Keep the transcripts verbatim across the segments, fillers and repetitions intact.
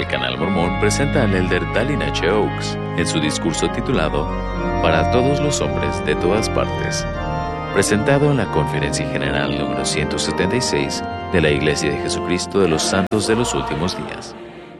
Canal Mormón presenta al elder Dallin H. Oaks en su discurso titulado Para todos los hombres de todas partes, presentado en la Conferencia General número ciento setenta y seis de la Iglesia de Jesucristo de los Santos de los Últimos Días.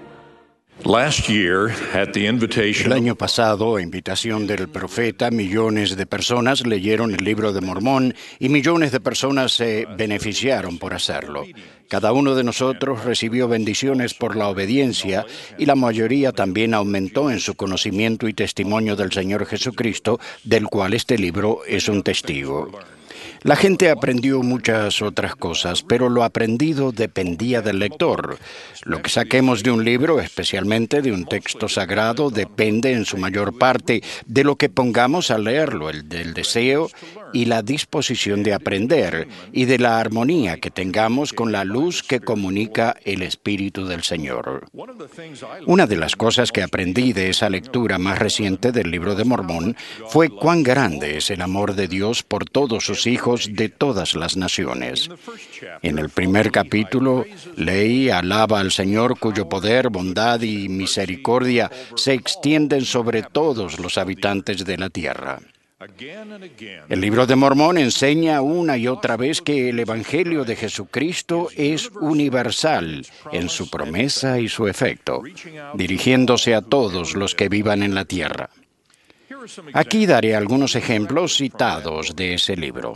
El año pasado, a invitación del profeta, millones de personas leyeron el Libro de Mormón y millones de personas se beneficiaron por hacerlo. Cada uno de nosotros recibió bendiciones por la obediencia y la mayoría también aumentó en su conocimiento y testimonio del Señor Jesucristo, del cual este libro es un testigo. La gente aprendió muchas otras cosas, pero lo aprendido dependía del lector. Lo que saquemos de un libro, especialmente de un texto sagrado, depende en su mayor parte de lo que pongamos a leerlo, el del deseo y la disposición de aprender, y de la armonía que tengamos con la luz que comunica el Espíritu del Señor. Una de las cosas que aprendí de esa lectura más reciente del Libro de Mormón fue cuán grande es el amor de Dios por todos sus hijos de todas las naciones. En el primer capítulo, leí alaba al Señor cuyo poder, bondad y misericordia se extienden sobre todos los habitantes de la tierra. El Libro de Mormón enseña una y otra vez que el Evangelio de Jesucristo es universal en su promesa y su efecto, dirigiéndose a todos los que vivan en la tierra. Aquí daré algunos ejemplos citados de ese libro.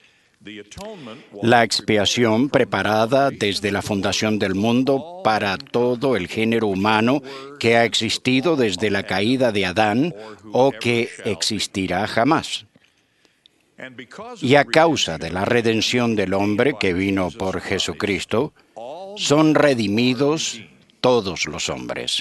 La expiación preparada desde la fundación del mundo para todo el género humano que ha existido desde la caída de Adán o que existirá jamás. Y a causa de la redención del hombre que vino por Jesucristo, son redimidos todos los hombres.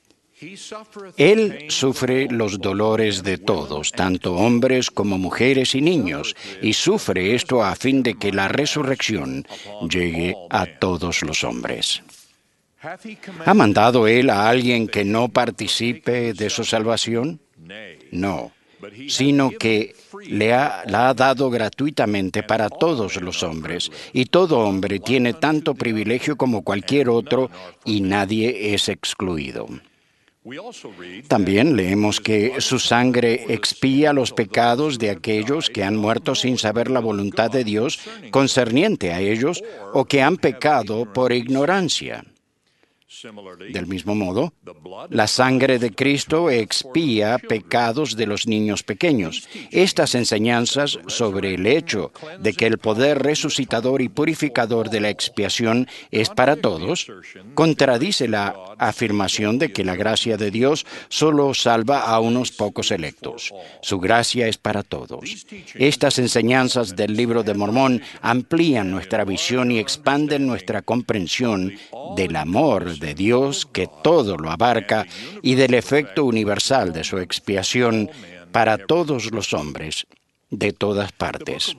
Él sufre los dolores de todos, tanto hombres como mujeres y niños, y sufre esto a fin de que la resurrección llegue a todos los hombres. ¿Ha mandado Él a alguien que no participe de su salvación? No, sino que le ha, la ha dado gratuitamente para todos los hombres, y todo hombre tiene tanto privilegio como cualquier otro, y nadie es excluido. También leemos que su sangre expía los pecados de aquellos que han muerto sin saber la voluntad de Dios concerniente a ellos o que han pecado por ignorancia. Del mismo modo, la sangre de Cristo expía pecados de los niños pequeños. Estas enseñanzas sobre el hecho de que el poder resucitador y purificador de la expiación es para todos, contradice la afirmación de que la gracia de Dios solo salva a unos pocos electos. Su gracia es para todos. Estas enseñanzas del Libro de Mormón amplían nuestra visión y expanden nuestra comprensión del amor de Dios que todo lo abarca y del efecto universal de su expiación para todos los hombres de todas partes.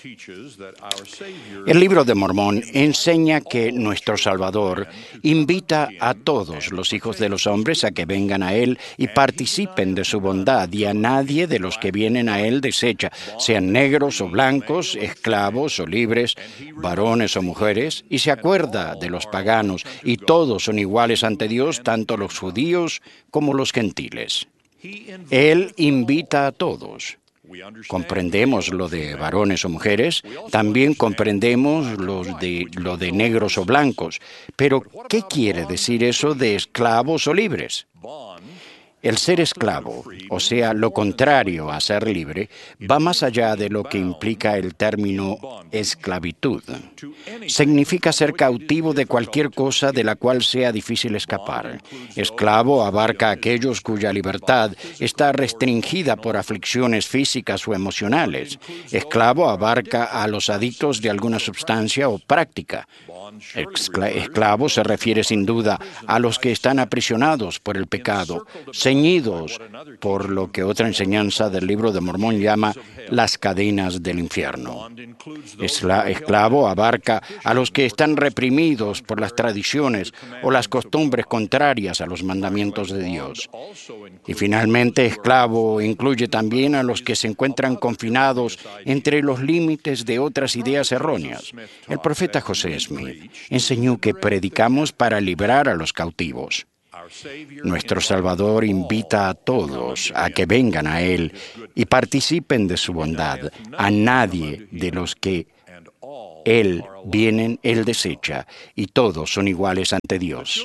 El Libro de Mormón enseña que nuestro Salvador invita a todos los hijos de los hombres a que vengan a Él y participen de su bondad, y a nadie de los que vienen a Él desecha, sean negros o blancos, esclavos o libres, varones o mujeres, y se acuerda de los paganos, y todos son iguales ante Dios, tanto los judíos como los gentiles. Él invita a todos. Comprendemos lo de varones o mujeres, también comprendemos lo de, lo de negros o blancos. Pero, ¿qué quiere decir eso de esclavos o libres? El ser esclavo, o sea, lo contrario a ser libre, va más allá de lo que implica el término esclavitud. Significa ser cautivo de cualquier cosa de la cual sea difícil escapar. Esclavo abarca a aquellos cuya libertad está restringida por aflicciones físicas o emocionales. Esclavo abarca a los adictos de alguna sustancia o práctica. Escla- esclavo se refiere sin duda a los que están aprisionados por el pecado, ceñidos por lo que otra enseñanza del Libro de Mormón llama las cadenas del infierno. Esla- esclavo abarca a los que están reprimidos por las tradiciones o las costumbres contrarias a los mandamientos de Dios. Y finalmente, esclavo incluye también a los que se encuentran confinados entre los límites de otras ideas erróneas. El profeta José Smith enseñó que predicamos para librar a los cautivos. Nuestro Salvador invita a todos a que vengan a Él y participen de su bondad. A nadie de los que Él vienen, Él desecha, y todos son iguales ante Dios.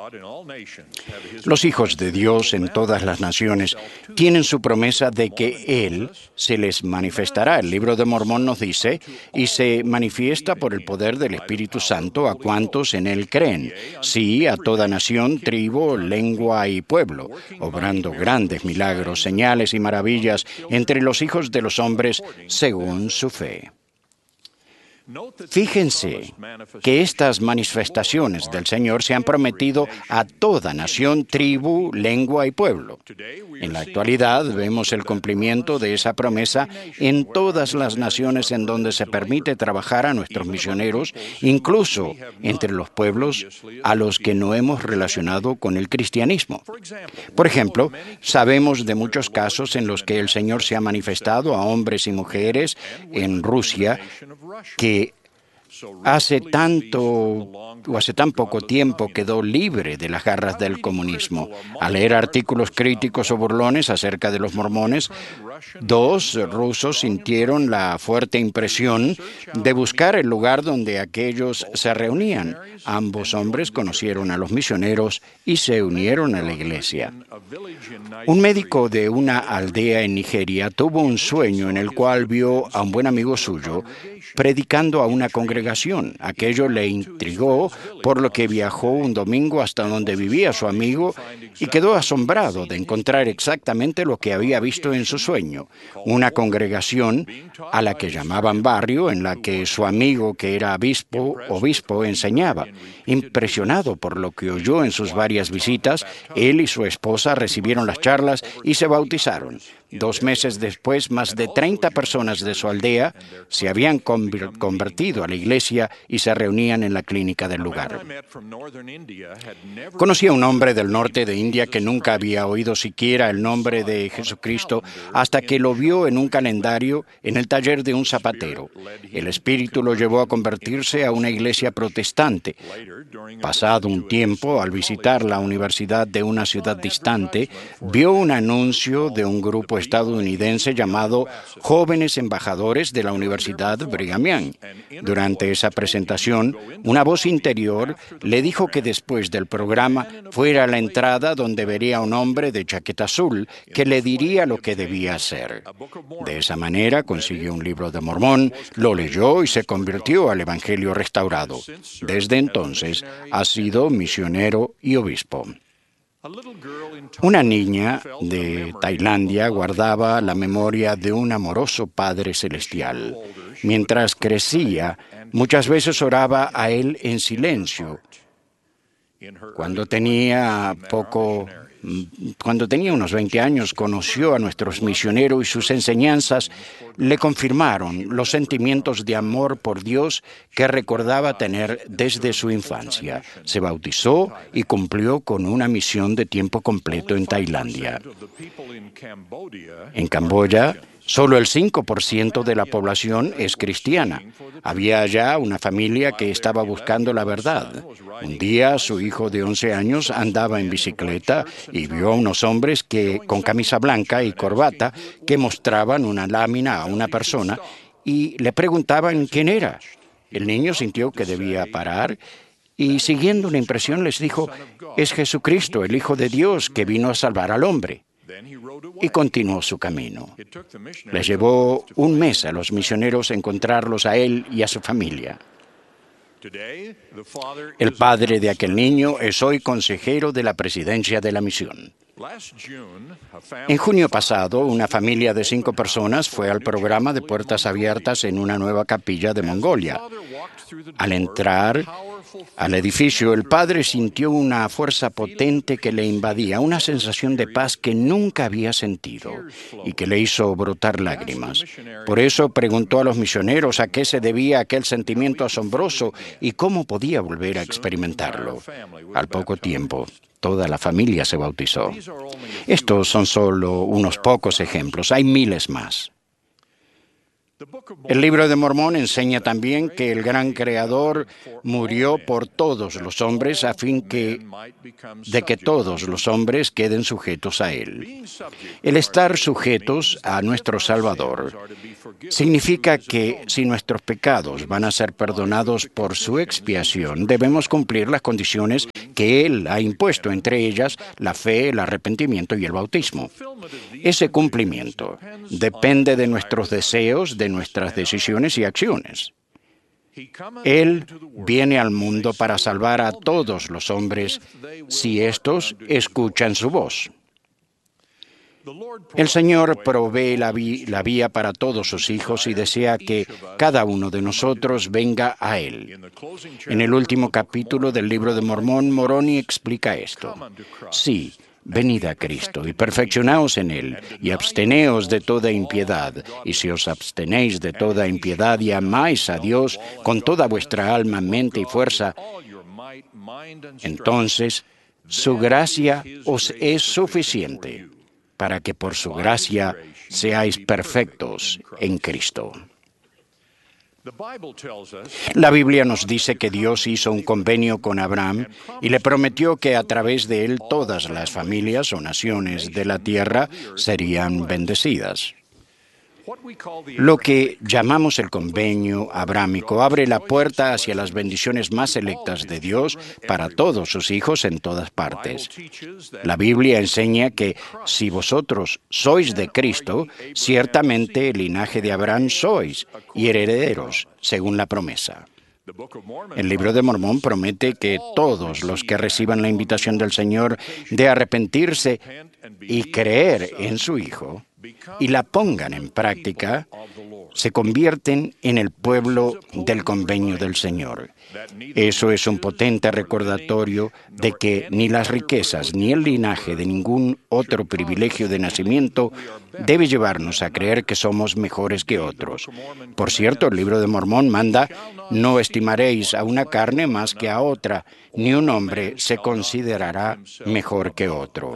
Los hijos de Dios en todas las naciones tienen su promesa de que Él se les manifestará. El libro de Mormón nos dice, y se manifiesta por el poder del Espíritu Santo a cuantos en Él creen, sí, a toda nación, tribu, lengua y pueblo, obrando grandes milagros, señales y maravillas entre los hijos de los hombres según su fe. Fíjense que estas manifestaciones del Señor se han prometido a toda nación, tribu, lengua y pueblo. En la actualidad vemos el cumplimiento de esa promesa en todas las naciones en donde se permite trabajar a nuestros misioneros, incluso entre los pueblos a los que no hemos relacionado con el cristianismo. Por ejemplo, sabemos de muchos casos en los que el Señor se ha manifestado a hombres y mujeres en Rusia que hace tanto o hace tan poco tiempo quedó libre de las garras del comunismo. Al leer artículos críticos o burlones acerca de los mormones, dos rusos sintieron la fuerte impresión de buscar el lugar donde aquellos se reunían. Ambos hombres conocieron a los misioneros y se unieron a la iglesia. Un médico de una aldea en Nigeria tuvo un sueño en el cual vio a un buen amigo suyo predicando a una congregación. Aquello le intrigó, por lo que viajó un domingo hasta donde vivía su amigo y quedó asombrado de encontrar exactamente lo que había visto en su sueño, una congregación a la que llamaban barrio, en la que su amigo, que era obispo, obispo, enseñaba. Impresionado por lo que oyó en sus varias visitas, él y su esposa recibieron las charlas y se bautizaron. Dos meses después, más de treinta personas de su aldea se habían convertido a la iglesia y se reunían en la clínica del lugar. Conocí a un hombre del norte de India que nunca había oído siquiera el nombre de Jesucristo hasta que lo vio en un calendario en el taller de un zapatero. El Espíritu lo llevó a convertirse a una iglesia protestante. Pasado un tiempo, al visitar la universidad de una ciudad distante, vio un anuncio de un grupo estadounidense llamado Jóvenes Embajadores de la Universidad Brigham Young. Durante esa presentación, una voz interior le dijo que después del programa fuera a la entrada donde vería a un hombre de chaqueta azul que le diría lo que debía hacer. De esa manera consiguió un libro de Mormón, lo leyó y se convirtió al Evangelio restaurado. Desde entonces ha sido misionero y obispo. Una niña de Tailandia guardaba la memoria de un amoroso Padre Celestial. Mientras crecía, muchas veces oraba a Él en silencio. Cuando tenía poco, cuando tenía unos veinte años, conoció a nuestros misioneros y sus enseñanzas le confirmaron los sentimientos de amor por Dios que recordaba tener desde su infancia. Se bautizó y cumplió con una misión de tiempo completo en Tailandia. En Camboya, solo el cinco por ciento de la población es cristiana. Había allá una familia que estaba buscando la verdad. Un día, su hijo de once años andaba en bicicleta y vio a unos hombres que, con camisa blanca y corbata que mostraban una lámina a una persona y le preguntaban quién era. El niño sintió que debía parar y, siguiendo una impresión, les dijo: «Es Jesucristo, el Hijo de Dios, que vino a salvar al hombre». Y continuó su camino. Les llevó un mes a los misioneros encontrarlos a él y a su familia. El padre de aquel niño es hoy consejero de la presidencia de la misión. En junio pasado, una familia de cinco personas fue al programa de Puertas Abiertas en una nueva capilla de Mongolia. Al entrar al edificio, el padre sintió una fuerza potente que le invadía, una sensación de paz que nunca había sentido y que le hizo brotar lágrimas. Por eso preguntó a los misioneros a qué se debía aquel sentimiento asombroso y cómo podía volver a experimentarlo. Al poco tiempo, toda la familia se bautizó. Estos son solo unos pocos ejemplos, hay miles más. El libro de Mormón enseña también que el gran Creador murió por todos los hombres a fin que, de que todos los hombres queden sujetos a Él. El estar sujetos a nuestro Salvador significa que si nuestros pecados van a ser perdonados por su expiación, debemos cumplir las condiciones que Él ha impuesto, entre ellas la fe, el arrepentimiento y el bautismo. Ese cumplimiento depende de nuestros deseos, de nuestras decisiones y acciones. Él viene al mundo para salvar a todos los hombres si éstos escuchan su voz. El Señor provee la, vi- la vía para todos sus hijos y desea que cada uno de nosotros venga a Él. En el último capítulo del libro de Mormón, Moroni explica esto. Sí, venid a Cristo y perfeccionaos en Él, y absteneos de toda impiedad. Y si os abstenéis de toda impiedad y amáis a Dios con toda vuestra alma, mente y fuerza, entonces su gracia os es suficiente para que por su gracia seáis perfectos en Cristo. La Biblia nos dice que Dios hizo un convenio con Abraham y le prometió que a través de él todas las familias o naciones de la tierra serían bendecidas. Lo que llamamos el convenio abrámico abre la puerta hacia las bendiciones más selectas de Dios para todos sus hijos en todas partes. La Biblia enseña que si vosotros sois de Cristo, ciertamente el linaje de Abraham sois y herederos, según la promesa. El libro de Mormón promete que todos los que reciban la invitación del Señor de arrepentirse y creer en su Hijo y la pongan en práctica, se convierten en el pueblo del convenio del Señor. Eso es un potente recordatorio de que ni las riquezas ni el linaje de ningún otro privilegio de nacimiento debe llevarnos a creer que somos mejores que otros. Por cierto, el libro de Mormón manda: no estimaréis a una carne más que a otra, ni un hombre se considerará mejor que otro.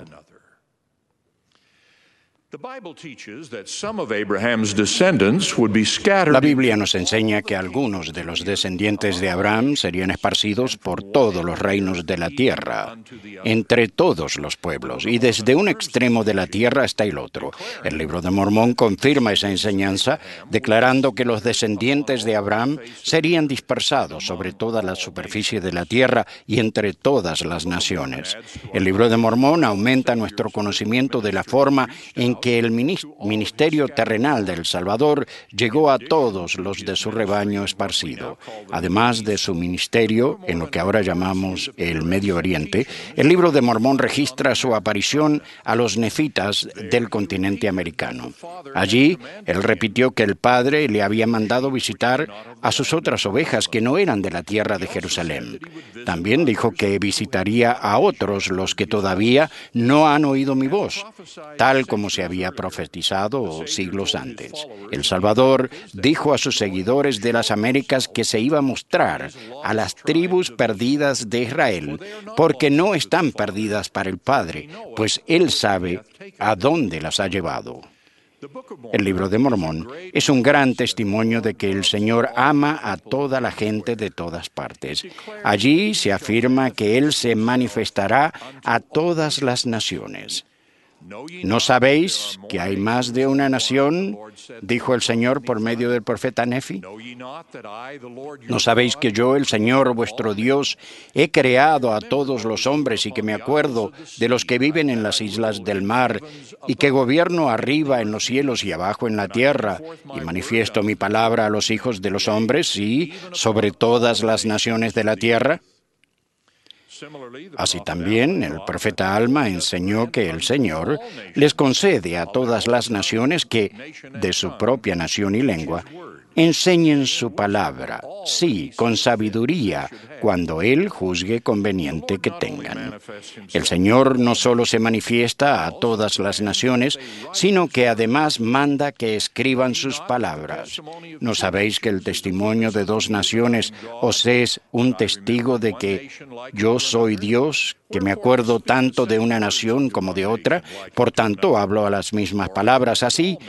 La Biblia nos enseña que algunos de los descendientes de Abraham serían esparcidos por todos los reinos de la tierra, entre todos los pueblos, y desde un extremo de la tierra hasta el otro. El libro de Mormón confirma esa enseñanza, declarando que los descendientes de Abraham serían dispersados sobre toda la superficie de la tierra y entre todas las naciones. El libro de Mormón aumenta nuestro conocimiento de la forma en que el ministerio terrenal del Salvador llegó a todos los de su rebaño esparcido. Además de su ministerio en lo que ahora llamamos el Medio Oriente, el libro de Mormón registra su aparición a los nefitas del continente americano. Allí, él repitió que el Padre le había mandado visitar a sus otras ovejas que no eran de la tierra de Jerusalén. También dijo que visitaría a otros, los que todavía no han oído mi voz, tal como se había profetizado siglos antes. El Salvador dijo a sus seguidores de las Américas que se iba a mostrar a las tribus perdidas de Israel, porque no están perdidas para el Padre, pues Él sabe a dónde las ha llevado. El libro de Mormón es un gran testimonio de que el Señor ama a toda la gente de todas partes. Allí se afirma que Él se manifestará a todas las naciones. ¿No sabéis que hay más de una nación?, dijo el Señor por medio del profeta Nefi. ¿No sabéis que yo, el Señor vuestro Dios, he creado a todos los hombres y que me acuerdo de los que viven en las islas del mar y que gobierno arriba en los cielos y abajo en la tierra y manifiesto mi palabra a los hijos de los hombres y sobre todas las naciones de la tierra? Así también el profeta Alma enseñó que el Señor les concede a todas las naciones que, de su propia nación y lengua, enseñen su palabra, sí, con sabiduría, cuando Él juzgue conveniente que tengan. El Señor no solo se manifiesta a todas las naciones, sino que además manda que escriban sus palabras. ¿No sabéis que el testimonio de dos naciones os es un testigo de que yo soy Dios, que me acuerdo tanto de una nación como de otra? Por tanto, hablo a las mismas palabras. Así,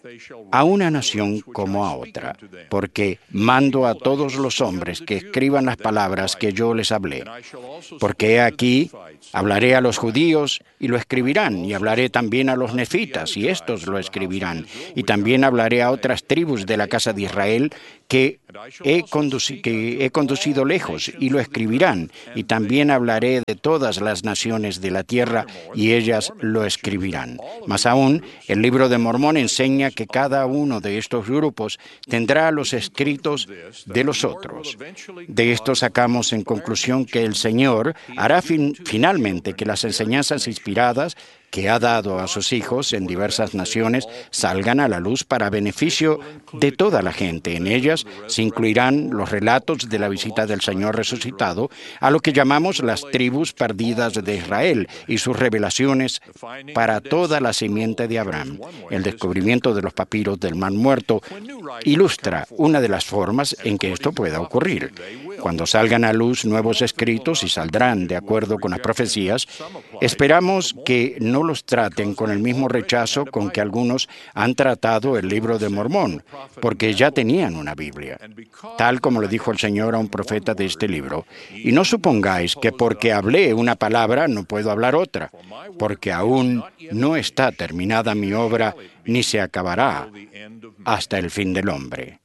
a una nación como a otra, porque mando a todos los hombres que escriban las palabras que yo les hablé. Porque he aquí, hablaré a los judíos y lo escribirán, y hablaré también a los nefitas, y estos lo escribirán, y también hablaré a otras tribus de la casa de Israel que he, conduci- que he conducido lejos, y lo escribirán, y también hablaré de todas las naciones de la tierra, y ellas lo escribirán. Más aún, el libro de Mormón enseña que cada uno de estos grupos tendrá los escritos de los otros. De esto sacamos en conclusión que el Señor hará fin- finalmente que las enseñanzas inspiradas que ha dado a sus hijos en diversas naciones salgan a la luz para beneficio de toda la gente. En ellas se incluirán los relatos de la visita del Señor resucitado a lo que llamamos las tribus perdidas de Israel y sus revelaciones para toda la simiente de Abraham. El descubrimiento de los papiros del Mar Muerto ilustra una de las formas en que esto pueda ocurrir. Cuando salgan a luz nuevos escritos y saldrán de acuerdo con las profecías, esperamos que no los traten con el mismo rechazo con que algunos han tratado el libro de Mormón, porque ya tenían una Biblia, tal como le dijo el Señor a un profeta de este libro. Y no supongáis que porque hablé una palabra no puedo hablar otra, porque aún no está terminada mi obra, ni se acabará hasta el fin del hombre.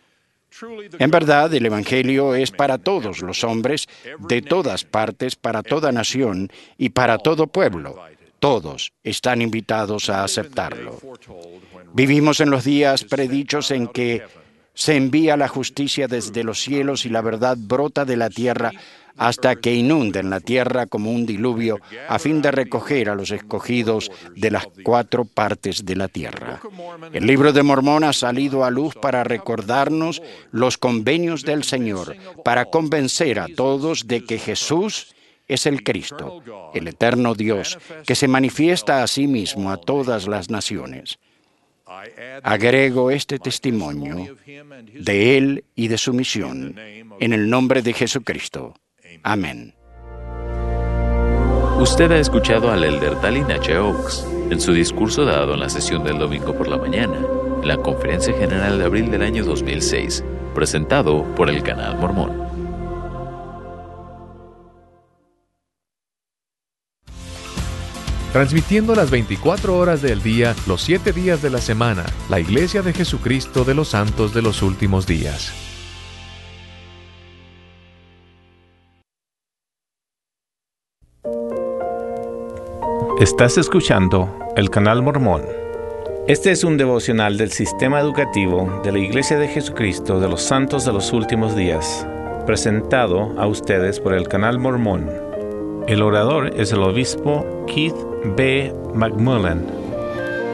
En verdad, el Evangelio es para todos los hombres, de todas partes, para toda nación y para todo pueblo. Todos están invitados a aceptarlo. Vivimos en los días predichos en que se envía la justicia desde los cielos y la verdad brota de la tierra hasta que inunden la tierra como un diluvio a fin de recoger a los escogidos de las cuatro partes de la tierra. El libro de Mormón ha salido a luz para recordarnos los convenios del Señor, para convencer a todos de que Jesús es el Cristo, el eterno Dios, que se manifiesta a sí mismo a todas las naciones. Agrego este testimonio de Él y de su misión, en el nombre de Jesucristo. Amén. Usted ha escuchado al elder Dallin H. Oaks en su discurso dado en la sesión del domingo por la mañana, en la Conferencia General de abril del año dos mil seis, presentado por el Canal Mormón. Transmitiendo las veinticuatro horas del día, los siete días de la semana, la Iglesia de Jesucristo de los Santos de los Últimos Días. Estás escuchando el Canal Mormón. Este es un devocional del Sistema Educativo de la Iglesia de Jesucristo de los Santos de los Últimos Días, presentado a ustedes por el Canal Mormón. El orador es el obispo Keith B. McMullen.